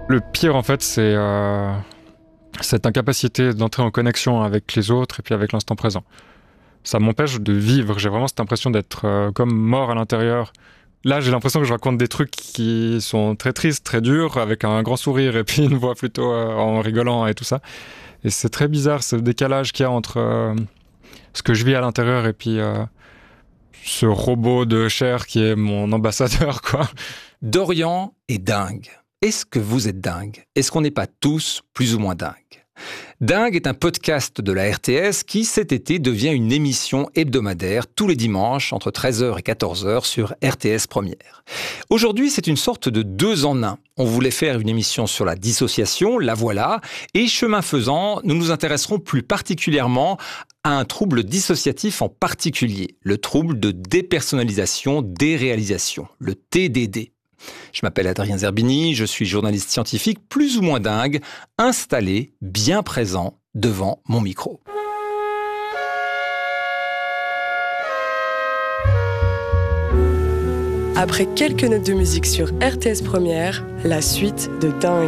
Le pire, en fait, c'est cette incapacité d'entrer en connexion avec les autres et puis avec l'instant présent. Ça m'empêche de vivre. J'ai vraiment cette impression d'être comme mort à l'intérieur. Là, j'ai l'impression que je raconte des trucs qui sont très tristes, très durs, avec un grand sourire et puis une voix plutôt en rigolant et tout ça. Et c'est très bizarre, ce décalage qu'il y a entre ce que je vis à l'intérieur et puis ce robot de chair qui est mon ambassadeur, quoi. Dorian est dingue. Est-ce que vous êtes dingue ? Est-ce qu'on n'est pas tous plus ou moins dingues ? Dingue est un podcast de la RTS qui, cet été, devient une émission hebdomadaire tous les dimanches entre 13h et 14h sur RTS Première. Aujourd'hui, c'est une sorte de 2 en 1. On voulait faire une émission sur la dissociation, la voilà, et chemin faisant, nous nous intéresserons plus particulièrement à un trouble dissociatif en particulier, le trouble de dépersonnalisation, déréalisation, le TDD. Je m'appelle Adrien Zerbini, je suis journaliste scientifique plus ou moins dingue, installé, bien présent, devant mon micro. Après quelques notes de musique sur RTS Première, la suite de Dingue.